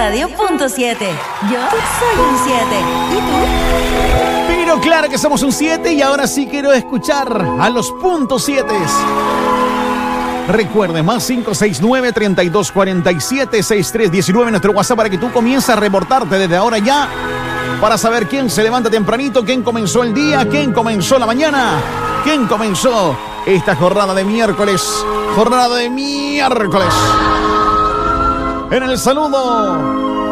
Radio.7. Yo soy un 7. ¿Y tú? Pero claro que somos un 7 y ahora sí quiero escuchar a los puntos 7. Recuerde, más 569-3247-6319 nuestro WhatsApp para que tú comiences a reportarte desde ahora ya para saber quién se levanta tempranito, quién comenzó el día, quién comenzó la mañana, quién comenzó esta jornada de miércoles. Jornada de miércoles. En el saludo